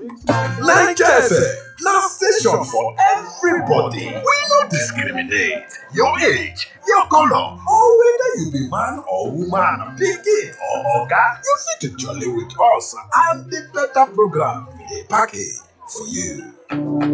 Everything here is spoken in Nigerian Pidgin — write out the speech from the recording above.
Naija FM na station for everybody. We no discriminate. Your age, your color, or whether you be man or woman, pikin or oga, you fit to jolly with us and the better program we dey package for you.